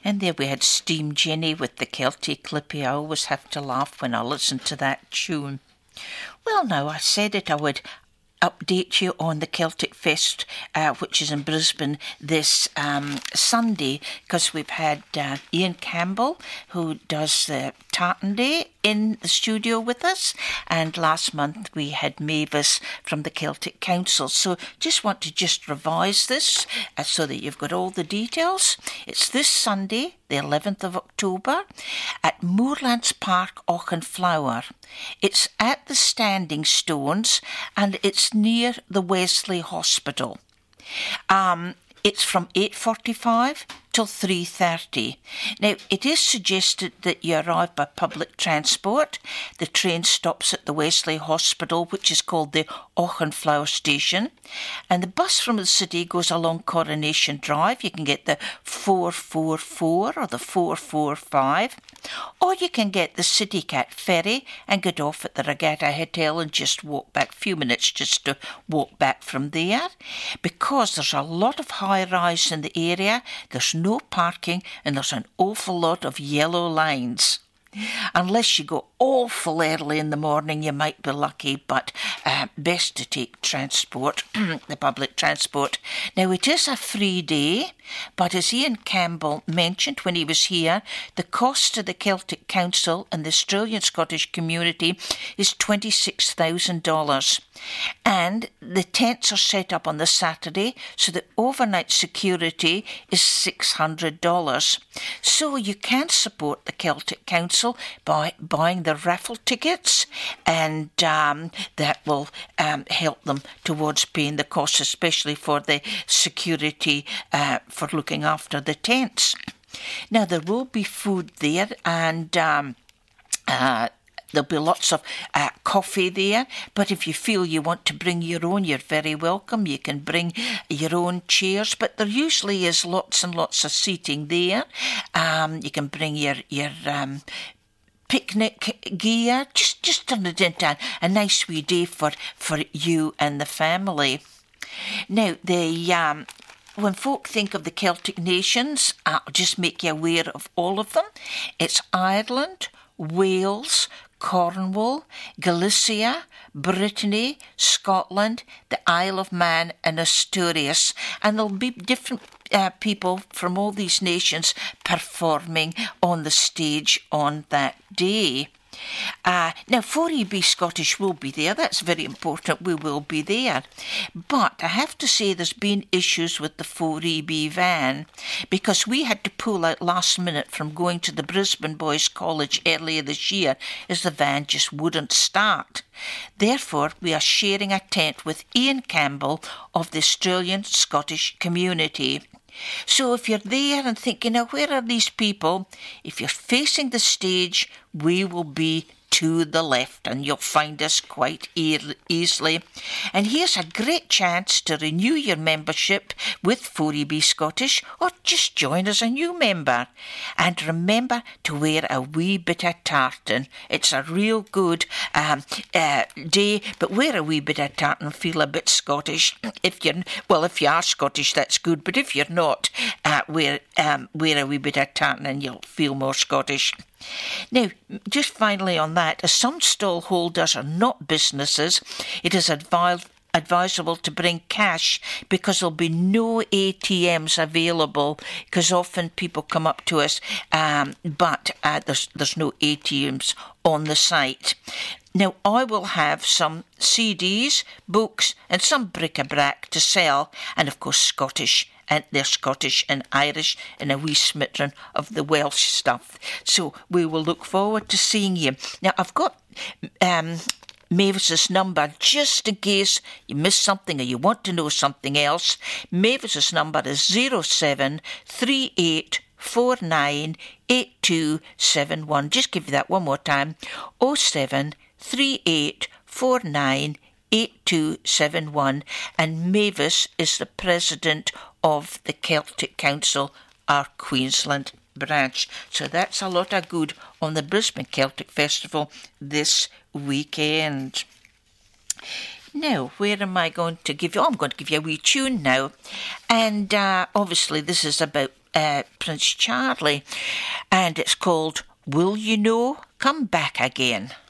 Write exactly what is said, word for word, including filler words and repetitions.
And there we had Steam Jenny with the Celtic Clippy. I always have to laugh when I listen to that tune. Well, now, I said it, I would update you on the Celtic Fest, uh, which is in Brisbane this um, Sunday, because we've had uh, Ian Campbell, who does the Tartan Day, in the studio with us, and last month we had Mavis from the Celtic Council. So just want to just revise this uh, so that you've got all the details. It's this Sunday, the eleventh of October, at Moorlands Park, Auchenflower. It's at the Standing Stones, and it's near the Wesley Hospital. Um, it's from eight forty-five till three thirty. Now, it is suggested that you arrive by public transport. The train stops at the Wesley Hospital, which is called the Auchenflower Station, and the bus from the city goes along Coronation Drive. You can get the four four four or the four four five, or you can get the City Cat ferry and get off at the Regatta Hotel and just walk back, a few minutes just to walk back from there. Because there's a lot of high-rise in the area, there's no parking, and there's an awful lot of yellow lines. Unless you go awful early in the morning, you might be lucky, but uh, best to take transport, the public transport. Now, it is a free day, but as Ian Campbell mentioned when he was here, the cost to the Celtic Council and the Australian Scottish community is twenty-six thousand dollars. And the tents are set up on the Saturday, so the overnight security is six hundred dollars. So you can support the Celtic Council by buying the raffle tickets, and um, that will um, help them towards paying the costs, especially for the security uh, for looking after the tents. Now, there will be food there, and um, uh, there'll be lots of uh, coffee there, but if you feel you want to bring your own, you're very welcome. You can bring your own chairs, but there usually is lots and lots of seating there. Um, you can bring your your um, picnic gear, just, just turn it into a nice wee day for, for you and the family. Now, the... Um, When folk think of the Celtic nations, I'll just make you aware of all of them. It's Ireland, Wales, Cornwall, Galicia, Brittany, Scotland, the Isle of Man and Asturias. And there'll be different uh, people from all these nations performing on the stage on that day. Uh, now, four E B Scottish will be there. That's very important. We will be there. But I have to say there's been issues with the four E B van, because we had to pull out last minute from going to the Brisbane Boys College earlier this year, as the van just wouldn't start. Therefore, we are sharing a tent with Ian Campbell of the Australian Scottish community. So if you're there and thinking, now where are these people? If you're facing the stage, we will be to the left, and you'll find us quite e- easily. And here's a great chance to renew your membership with four E B Scottish, or just join as a new member. And remember to wear a wee bit of tartan. It's a real good um, uh, day, but wear a wee bit of tartan, feel a bit Scottish. If you're, well, if you are Scottish, that's good, but if you're not, uh, wear, um, wear a wee bit of tartan and you'll feel more Scottish. Now, just finally on that, as some stall holders are not businesses, it is advised advisable to bring cash, because there'll be no A T Ms available, because often people come up to us, um, but uh, there's, there's no A T Ms on the site. Now, I will have some C Ds, books and some bric-a-brac to sell, and of course Scottish, and they're Scottish and Irish and a wee smattering of the Welsh stuff. So we will look forward to seeing you. Now, I've got um, Mavis's number, just in case you missed something or you want to know something else. Mavis's number is zero seven three eight four nine eight two seven one. Just give you that one more time. oh seven three eight four nine eight two seven one. And Mavis is the president of the Celtic Council, our Queensland branch. So that's a lot of good on the Brisbane Celtic Festival this weekend. Now, where am I going to give you? Oh, I'm going to give you a wee tune now. And uh, obviously this is about uh, Prince Charlie, and it's called Will You Know? Come Back Again.